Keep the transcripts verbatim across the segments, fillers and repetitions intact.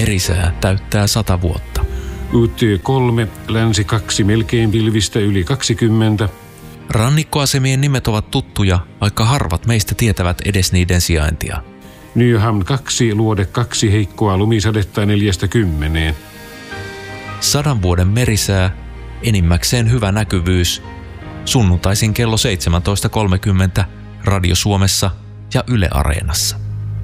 merisää täyttää sata vuotta. U T kolme, länsi kaksi, melkein pilvistä yli kaksikymmentä. Rannikkoasemien nimet ovat tuttuja, vaikka harvat meistä tietävät edes niiden sijaintia. Nyhamn kaksi, luode kaksi, heikkoa lumisadetta neljästä kymmeneen. Sadan vuoden merisää, enimmäkseen hyvä näkyvyys. Sunnuntaisin kello seitsemäntoista kolmekymmentä Radio Suomessa ja Yle Areenassa.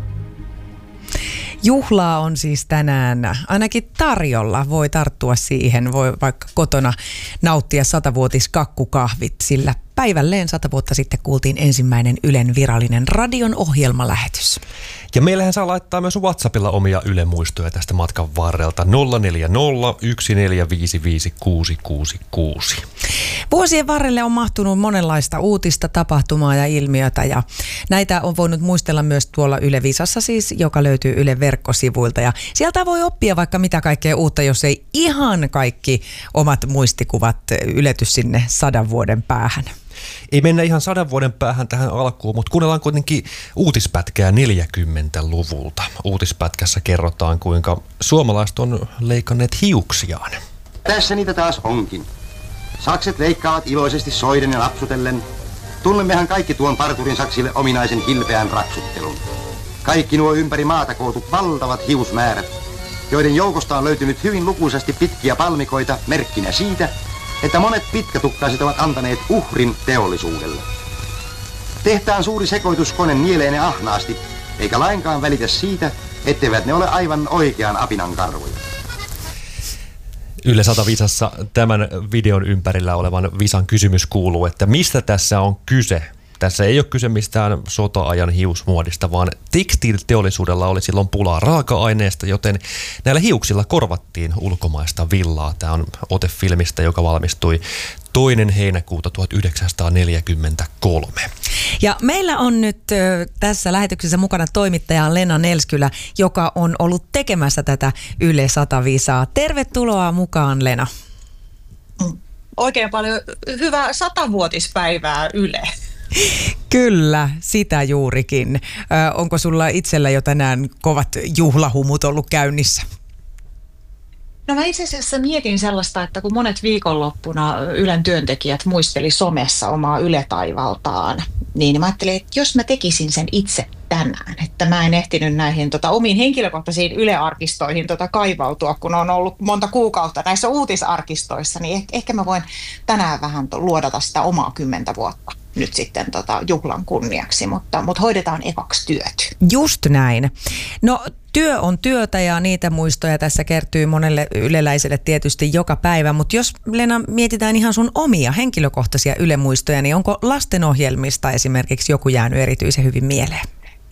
Juhlaa on siis tänään ainakin tarjolla. Voi tarttua siihen, voi vaikka kotona nauttia satavuotiskakkukahvit, sillä päivälleen sata vuotta sitten kuultiin ensimmäinen Ylen virallinen radion ohjelmalähetys. Ja meillähän saa laittaa myös WhatsAppilla omia Yle-muistoja tästä matkan varrelta nolla neljä nolla, yksi neljä viisi viisi, kuusi kuusi kuusi. Vuosien varrelle on mahtunut monenlaista uutista, tapahtumaa ja ilmiötä ja näitä on voinut muistella myös tuolla Yle Visassa siis, joka löytyy Yle verkkosivuilta ja sieltä voi oppia vaikka mitä kaikkea uutta, jos ei ihan kaikki omat muistikuvat ylety sinne sadan vuoden päähän. Ei mennä ihan sadan vuoden päähän tähän alkuun, mutta kuunnellaan kuitenkin uutispätkää neljäkymmentäluvulta. Uutispätkässä kerrotaan, kuinka suomalaiset on leikanneet hiuksiaan. Tässä niitä taas onkin. Sakset leikkaavat iloisesti soiden ja napsutellen. Tunnemmehan kaikki tuon parturin saksille ominaisen hilpeän raksuttelun. Kaikki nuo ympäri maata kootut valtavat hiusmäärät, joiden joukosta on löytynyt hyvin lukuisasti pitkiä palmikoita merkkinä siitä, että monet pitkätukkaiset ovat antaneet uhrin teollisuudelle. Tehtaan suuri sekoituskone nielee ne ahnaasti, eikä lainkaan välitä siitä, etteivät ne ole aivan oikean apinan karvoja. Yle sata Visassa tämän videon ympärillä olevan Visan kysymys kuuluu, että mistä tässä on kyse? Tässä ei ole kyse mistään sota-ajan hiusmuodista, vaan tekstiiliteollisuudella oli silloin pulaa raaka-aineesta, joten näillä hiuksilla korvattiin ulkomaista villaa. Tämä on ote filmistä, joka valmistui toinen heinäkuuta tuhatyhdeksänsataaneljäkymmentäkolme. Ja meillä on nyt ö, tässä lähetyksessä mukana toimittaja Lena Nelskylä, joka on ollut tekemässä tätä Yle sata Visaa. Tervetuloa mukaan, Lena. Oikein paljon hyvää satavuotispäivää Yle. Kyllä, sitä juurikin. Ö, onko sulla itsellä jo tänään kovat juhlahumut ollut käynnissä? No mä itse asiassa mietin sellaista, että kun monet viikonloppuna Ylen työntekijät muisteli somessa omaa Yle-taivaltaan, niin mä ajattelin, että jos mä tekisin sen itse tänään, että mä en ehtinyt näihin tota, omiin henkilökohtaisiin Yle-arkistoihin tota, kaivautua, kun on ollut monta kuukautta näissä uutisarkistoissa, niin eh- ehkä mä voin tänään vähän luodata sitä omaa kymmentä vuotta nyt sitten tota, juhlan kunniaksi, mutta, mutta hoidetaan ekaksi työt. Just näin. No työ on työtä ja niitä muistoja tässä kertyy monelle yleläiselle tietysti joka päivä, mutta jos Lena mietitään ihan sun omia henkilökohtaisia Yle-muistoja, niin onko lastenohjelmista esimerkiksi joku jäänyt erityisen hyvin mieleen?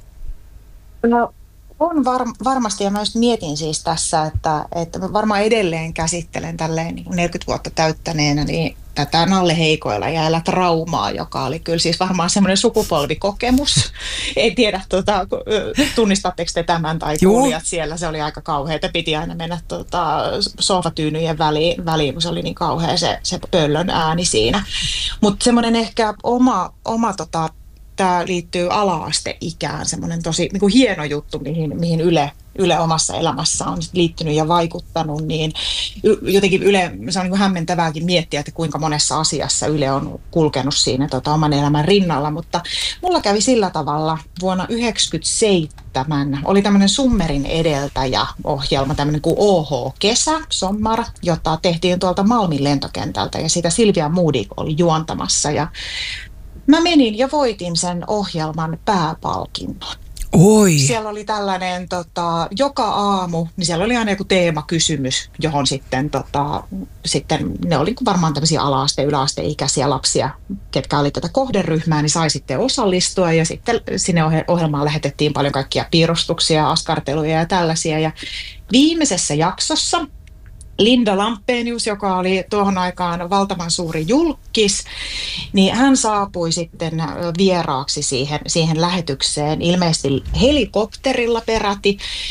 No on var, varmasti, ja mä just mietin siis tässä, että, että mä varmaan edelleen käsittelen tälleen niin neljäkymmentä vuotta täyttäneenä, niin tätä Nalle Heikoilla jäällä traumaa, joka oli kyllä siis varmaan semmoinen sukupolvikokemus. Ei tiedä, tota, tunnistatteko te tämän tai kuulijat siellä, se oli aika kauhea, että piti aina mennä tota, sohvatyynyjen väliin, väliin, kun se oli niin kauhea se, se pöllön ääni siinä. Mutta semmoinen ehkä oma, oma tota, tämä liittyy ala-asteikään, semmoinen tosi niin kuin hieno juttu, mihin, mihin Yle, Yle omassa elämässä on liittynyt ja vaikuttanut, niin jotenkin Yle, se on niin kuin hämmentävääkin miettiä, että kuinka monessa asiassa Yle on kulkenut siinä tota, oman elämän rinnalla, mutta mulla kävi sillä tavalla vuonna yhdeksänkymmentäseitsemän, oli tämmöinen Summerin edeltäjäohjelma, tämmöinen kuin O H Kesä, Sommar, jota tehtiin tuolta Malmin lentokentältä ja sitä Silvia Modig oli juontamassa ja mä menin ja voitin sen ohjelman pääpalkinnon. Oi. Siellä oli tällainen, tota, joka aamu, niin siellä oli aina joku teemakysymys, johon sitten, tota, sitten ne oli varmaan tämmöisiä ala-aste- yläasteikäisiä lapsia, ketkä oli tätä kohderyhmää, niin sai sitten osallistua ja sitten sinne ohjelmaan lähetettiin paljon kaikkia piirustuksia, askarteluja ja tällaisia. Ja viimeisessä jaksossa Linda Lampenius, joka oli tuohon aikaan valtavan suuri julkkis, niin hän saapui sitten vieraaksi siihen, siihen lähetykseen, ilmeisesti helikopterilla peräti,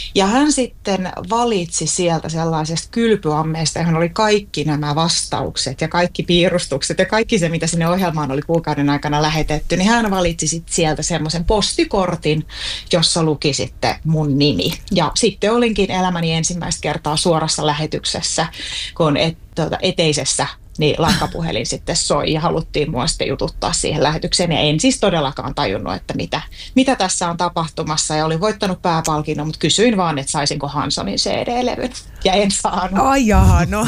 Ja hän sitten valitsi sieltä sellaisesta kylpyammeesta, johon oli kaikki nämä vastaukset ja kaikki piirustukset ja kaikki se, mitä sinne ohjelmaan oli kuukauden aikana lähetetty, niin hän valitsi sitten sieltä semmoisen postikortin, jossa luki sitten mun nimi. Ja sitten olinkin elämäni ensimmäistä kertaa suorassa lähetyksessä, kun et, tuota, eteisessä niin lankapuhelin sitten soi ja haluttiin mua sitten jututtaa siihen lähetykseen. Ja en siis todellakaan tajunnut, että mitä, mitä tässä on tapahtumassa. Ja olin voittanut pääpalkinnon, mutta kysyin vaan, että saisinko Hansonin C D-levyn. Ja en saanut. Ai jaha, no.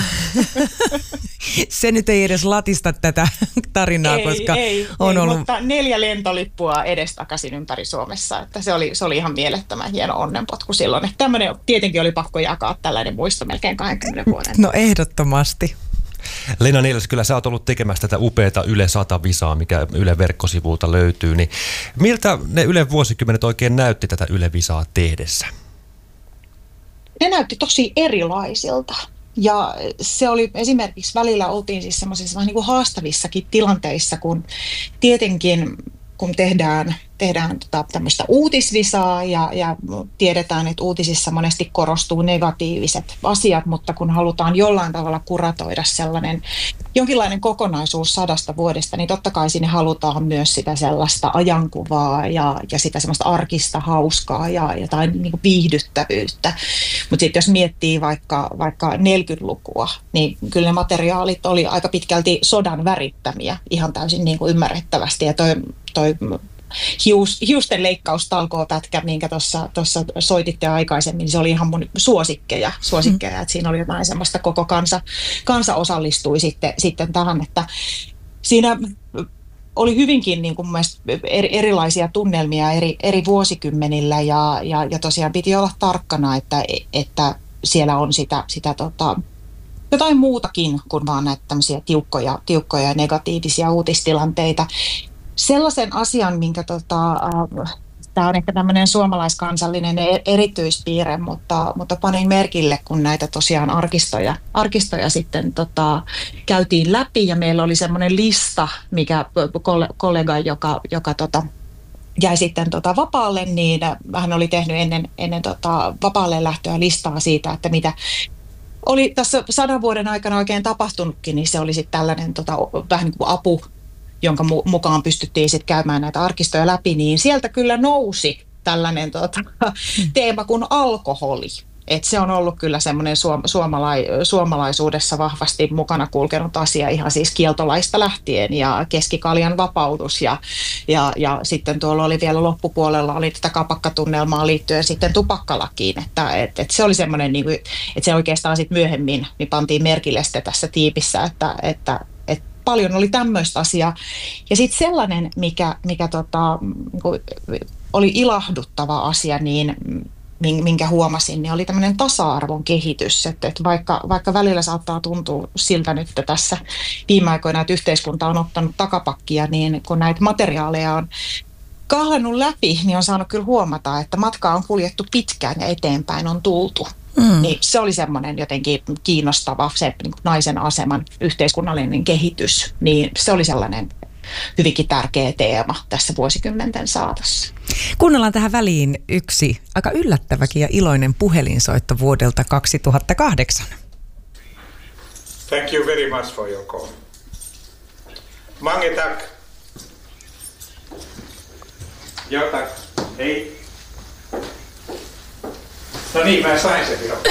Se nyt ei edes latista tätä tarinaa, ei, koska ei, on ei, ollut... Mutta neljä lentolippua edestakaisin ympäri Suomessa. Että se, oli, se oli ihan mielettömän hieno onnenpotku silloin. Että tämmöinen tietenkin oli pakko jakaa tällainen muisto melkein kaksikymmentä vuoden. No ehdottomasti. Leena Nieles, kyllä sä oot ollut tekemässä tätä upeata Yle sata-visaa, mikä Yle verkkosivulta löytyy. Niin miltä ne Yle vuosikymmenet oikein näytti tätä Yle-visaa tehdessä? Ne näytti tosi erilaisilta. Ja se oli esimerkiksi välillä oltiin siis semmoisissa vähän niin kuin haastavissakin tilanteissa, kun tietenkin kun tehdään, tehdään tota, tämmöistä uutisvisaa ja, ja tiedetään, että uutisissa monesti korostuu negatiiviset asiat, mutta kun halutaan jollain tavalla kuratoida sellainen jonkinlainen kokonaisuus sadasta vuodesta, niin totta kai sinne halutaan myös sitä sellaista ajankuvaa ja, ja sitä semmoista arkista hauskaa ja jotain niin kuin viihdyttävyyttä. Mutta sitten jos miettii vaikka, vaikka neljäkymmentälukua, niin kyllä ne materiaalit oli aika pitkälti sodan värittämiä ihan täysin niin kuin ymmärrettävästi ja toi toi hius, hiusten leikkaustalkoopätkä, minkä tuossa soititte aikaisemmin, se oli ihan mun suosikkeja, suosikkeja mm. että siinä oli jotain semmoista, koko kansa, kansa osallistui sitten, sitten tähän, että siinä oli hyvinkin niin kuin mun mielestä erilaisia tunnelmia eri, eri vuosikymmenillä ja, ja, ja tosiaan piti olla tarkkana, että, että siellä on sitä, sitä tota, jotain muutakin kuin vaan näitä tämmöisiä tiukkoja, tiukkoja ja negatiivisia uutistilanteita. Sellaisen asian, minkä tota, äh, tämä on ehkä tämmöinen suomalaiskansallinen erityispiirre, mutta, mutta panin merkille, kun näitä tosiaan arkistoja, arkistoja sitten tota, käytiin läpi ja meillä oli semmoinen lista, mikä kollega, joka, joka tota, jäi sitten tota vapaalle, niin hän oli tehnyt ennen, ennen tota vapaalle lähtöä listaa siitä, että mitä oli tässä sadan vuoden aikana oikein tapahtunutkin, niin se oli sitten tällainen tota, vähän niin kuin apu, jonka mukaan pystyttiin sitten käymään näitä arkistoja läpi, niin sieltä kyllä nousi tällainen tota, teema kuin alkoholi. Et se on ollut kyllä semmoinen suom- suomalai- suomalaisuudessa vahvasti mukana kulkenut asia ihan siis kieltolaista lähtien ja keskikaljan vapautus ja, ja, ja sitten tuolla oli vielä loppupuolella oli tätä kapakkatunnelmaa liittyen sitten tupakkalakiin, että et, et se oli semmoinen, niin että se oikeastaan sitten myöhemmin niin pantiin merkille sitten tässä tiipissä, että, että paljon oli tämmöistä asiaa. Ja sitten sellainen, mikä, mikä tota, oli ilahduttava asia, niin minkä huomasin, niin oli tämmöinen tasa-arvon kehitys. Että, että vaikka, vaikka välillä saattaa tuntua siltä nyt tässä viime aikoina, että yhteiskunta on ottanut takapakkia, niin kun näitä materiaaleja on kahlannut läpi, niin on saanut kyllä huomata, että matkaa on kuljettu pitkään ja eteenpäin on tultu. Mm. Niin se oli semmoinen jotenkin kiinnostava, se niin kuin naisen aseman yhteiskunnallinen kehitys, niin se oli sellainen hyvinkin tärkeä teema tässä vuosikymmenten saatossa. Kuunnellaan tähän väliin yksi aika yllättäväkin ja iloinen puhelinsoitto vuodelta kaksituhattakahdeksan. Thank you very much for your call. Mange tack. Joo tack. Hei. No niin, mä sain sen jo.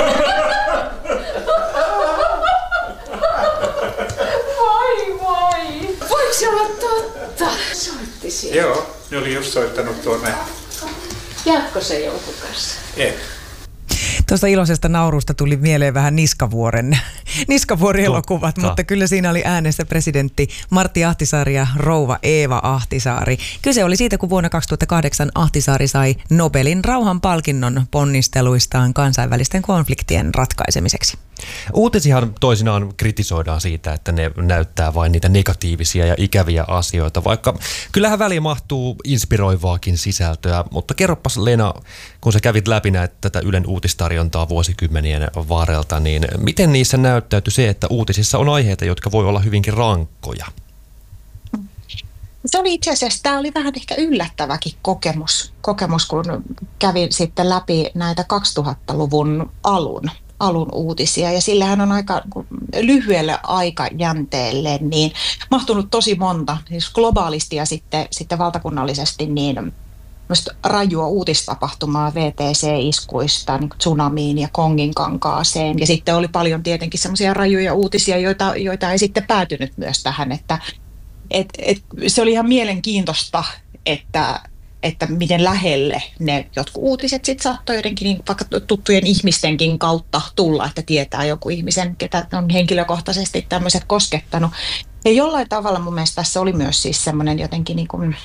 Voi voi! Voiko se olla totta? Soitti siellä. Joo, ne oli just soittanut tuonne. Jatko se jonkun kanssa? Ei. Tuosta iloisesta naurusta tuli mieleen vähän Niskavuoren, Niskavuori-elokuvat, mutta kyllä siinä oli äänessä presidentti Martti Ahtisaari ja rouva Eeva Ahtisaari. Kyse oli siitä, kun vuonna kaksituhattakahdeksan Ahtisaari sai Nobelin rauhanpalkinnon ponnisteluistaan kansainvälisten konfliktien ratkaisemiseksi. Uutisihan toisinaan kritisoidaan siitä, että ne näyttää vain niitä negatiivisia ja ikäviä asioita, vaikka kyllähän väliin mahtuu inspiroivaakin sisältöä. Mutta kerropas Leena, kun sä kävit läpi näitä tätä Ylen uutistarjontaa vuosikymmenien varrelta, niin miten niissä näyttäytyi se, että uutisissa on aiheita, jotka voi olla hyvinkin rankkoja? Se oli itse asiassa, tämä oli vähän ehkä yllättäväkin kokemus, kokemus, kun kävin sitten läpi näitä kaksituhattaluvun alun, alun uutisia. Ja sillähän on aika lyhyelle aikajänteelle niin mahtunut tosi monta, siis globaalisti ja sitten, sitten valtakunnallisesti niin rajua uutistapahtumaa V T C-iskuista niin tsunamiin ja Konginkankaaseen. Ja sitten oli paljon tietenkin semmoisia rajuja uutisia, joita, joita ei sitten päätynyt myös tähän, että et, et, se oli ihan mielenkiintoista, että, että miten lähelle ne jotkut uutiset sitten saattoi jotenkin niin vaikka tuttujen ihmistenkin kautta tulla, että tietää joku ihmisen, ketä on henkilökohtaisesti tämmöiset koskettanut. Ja jollain tavalla mun mielestä tässä oli myös siis semmoinen jotenkin niin kuin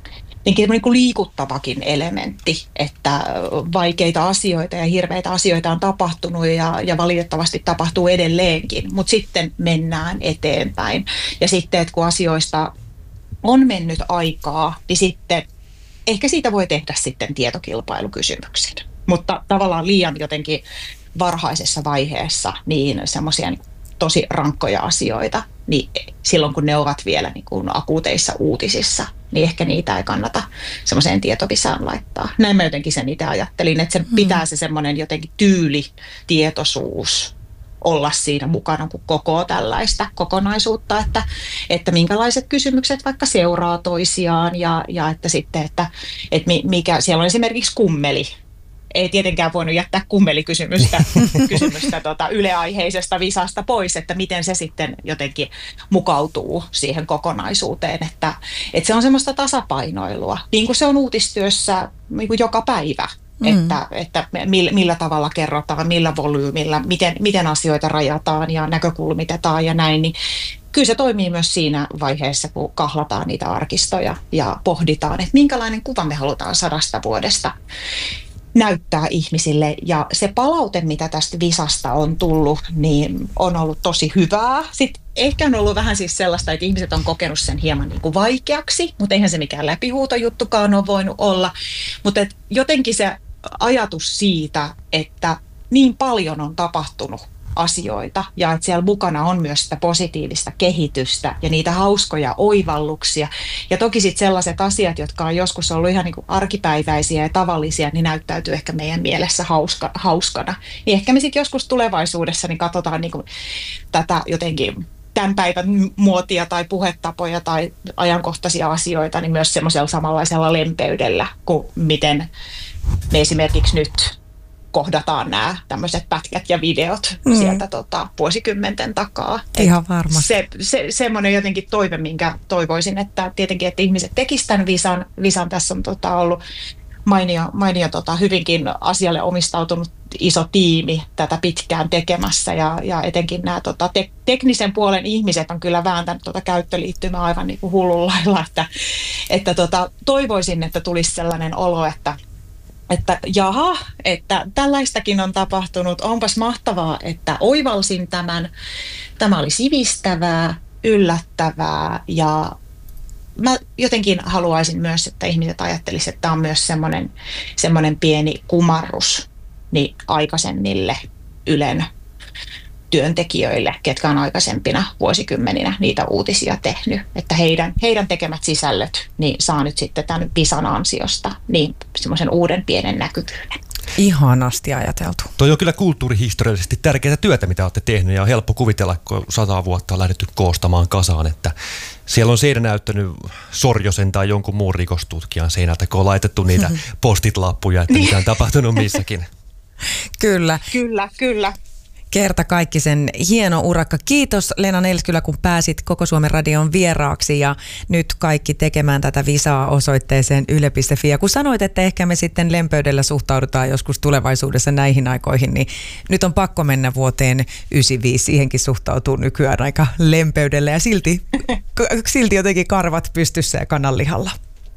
niin kuin liikuttavakin elementti, että vaikeita asioita ja hirveitä asioita on tapahtunut ja, ja valitettavasti tapahtuu edelleenkin, mutta sitten mennään eteenpäin. Ja sitten, että kun asioista on mennyt aikaa, niin sitten ehkä siitä voi tehdä sitten tietokilpailukysymyksen. Mutta tavallaan liian jotenkin varhaisessa vaiheessa niin semmoisia tosi rankkoja asioita, niin silloin kun ne ovat vielä niin kuin akuuteissa uutisissa, niin ehkä niitä ei kannata semmoiseen tietovisaan laittaa. Näin mä jotenkin sen itse ajattelin, että sen pitää se semmoinen jotenkin tyyli, tietoisuus olla siinä mukana, kun koko tällaista kokonaisuutta, että, että minkälaiset kysymykset vaikka seuraa toisiaan ja, ja että sitten, että, että mikä, siellä on esimerkiksi kummeli. Ei tietenkään voinut jättää kummelikysymystä kysymystä tota, yleaiheisesta visasta pois, että miten se sitten jotenkin mukautuu siihen kokonaisuuteen, että, että se on semmoista tasapainoilua, niin kuin se on uutistyössä niin kuin joka päivä, mm. että, että millä, millä tavalla kerrotaan, millä volyymilla, miten, miten asioita rajataan ja näkökulmitetaan ja näin, niin kyllä se toimii myös siinä vaiheessa, kun kahlataan niitä arkistoja ja pohditaan, että minkälainen kuva me halutaan sadasta vuodesta näyttää ihmisille, ja se palaute, mitä tästä visasta on tullut, niin on ollut tosi hyvää. Sitten ehkä on ollut vähän siis sellaista, että ihmiset on kokenut sen hieman niin kuin vaikeaksi, mutta eihän se mikään läpihuutojuttukaan ole voinut olla. Mutta jotenkin se ajatus siitä, että niin paljon on tapahtunut asioita ja että siellä mukana on myös sitä positiivista kehitystä ja niitä hauskoja oivalluksia. Ja toki sitten sellaiset asiat, jotka on joskus ollut ihan niin kuin arkipäiväisiä ja tavallisia, niin näyttäytyy ehkä meidän mielessä hauska, hauskana. Niin ehkä me sitten joskus tulevaisuudessa niin katsotaan niin kuin tätä jotenkin tämän päivän muotia tai puhetapoja tai ajankohtaisia asioita niin myös semmoisella samanlaisella lempeydellä kuin miten me esimerkiksi nyt kohdataan nämä tämmöiset pätkät ja videot mm. sieltä tota, vuosikymmenten takaa. Ihan varmasti. Se, se, semmoinen jotenkin toive, minkä toivoisin, että tietenkin, että ihmiset tekisivät tämän visan. Visan tässä on tota, ollut mainio, mainio tota, hyvinkin asialle omistautunut iso tiimi tätä pitkään tekemässä ja, ja etenkin nämä tota, te, teknisen puolen ihmiset on kyllä vääntänyt tuota käyttöliittymää aivan niin kuin hullun lailla, että, että tota, toivoisin, että tulisi sellainen olo, että että jaha, että tällaistakin on tapahtunut, onpas mahtavaa, että oivalsin tämän. Tämä oli sivistävää, yllättävää ja mä jotenkin haluaisin myös, että ihmiset ajattelisivat, että tämä on myös semmoinen, semmoinen pieni kumarrus niin aikaisemmille Ylen työntekijöille, ketkä on aikaisempina vuosikymmeninä niitä uutisia tehnyt, että heidän, heidän tekemät sisällöt niin saa nyt sitten tämän Visan ansiosta niin semmoisen uuden pienen näkyvyyden. Ihanasti ajateltu. Toi on kyllä kulttuurihistoriallisesti tärkeää työtä, mitä olette tehnyt, ja on helppo kuvitella, kun sata vuotta on lähdetty koostamaan kasaan, että siellä on seinä näyttänyt Sorjosen tai jonkun muun rikostutkijan seinältä, kun on laitettu niitä postit-lappuja, että mitä on tapahtunut missäkin. Kyllä. Kyllä, kyllä. Kerta kaikki sen hieno urakka. Kiitos Leena Nelskylä, kun pääsit Koko Suomen Radion vieraaksi ja nyt kaikki tekemään tätä visaa osoitteeseen yle piste fi. Ja kun sanoit, että ehkä me sitten lempeydellä suhtaudutaan joskus tulevaisuudessa näihin aikoihin, niin nyt on pakko mennä vuoteen yhdeksänkymmentäviisi. Siihenkin suhtautuu nykyään aika lempeydellä ja silti, silti jotenkin karvat pystyssä ja kananlihalla.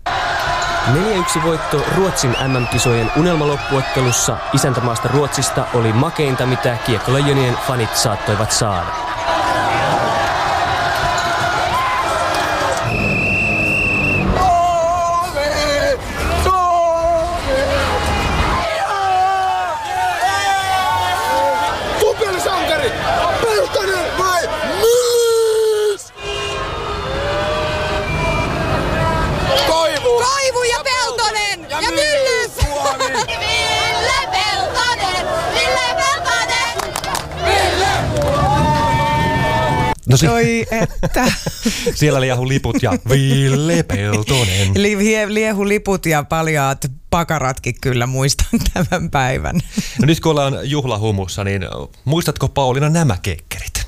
neljä yksi voitto Ruotsin M M-kisojen unelmaloppuottelussa isäntämaasta Ruotsista oli makeinta, mitä Kiekko-Leijonien fanit saattoivat saada. Supersankari! Peltonen vai Myllyys? No si- Oi että. Siellä liehu liput ja Ville Peltonen. Li- liehu liput ja paljaat pakaratkin kyllä muistan tämän päivän. No nyt kun ollaan juhlahumussa, niin muistatko Pauliina nämä kekkerit?